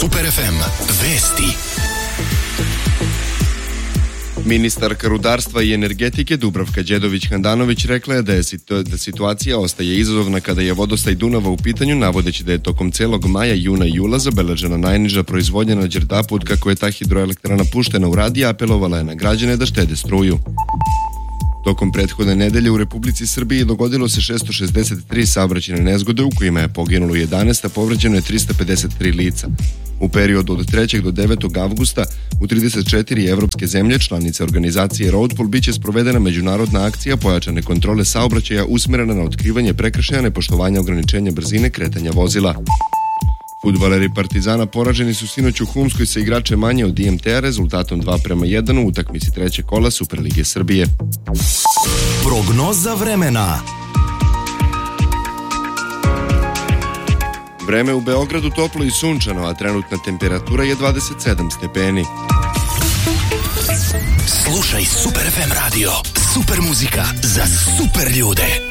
Super FM vesti. Ministarka rudarstva i energetike Dubravka Đedović-Handanović rekla je da situacija ostaje izazovna kada je vodostaj Dunava u pitanju, navodeći da je tokom celog maja, juna i jula zabeležena najniža proizvodnja na Đerdapu od kako je ta hidroelektrana puštena u rad i apelovala je na građane da štede struju. Tokom prethodne nedelje u Republici Srbiji dogodilo se 663 saobraćajne nezgode u kojima je poginulo 11, a povređeno je 353 lica. U periodu od 3. do 9. avgusta u 34 evropske zemlje članice organizacije Roadpol biće sprovedena međunarodna akcija pojačane kontrole saobraćaja usmerena na otkrivanje prekršaja nepoštovanja ograničenja brzine kretanja vozila. Fudbaleri Partizana poraženi su sinoć u Humskoj sa igrače manje od IMT-a rezultatom 2:1 u utakmici trećeg kola Superlige Srbije. Prognoza vremena. Vreme u Beogradu toplo i sunčano, a trenutna temperatura je 27 stepeni. Slušaj Super FM radio. Super muzika za super ljude.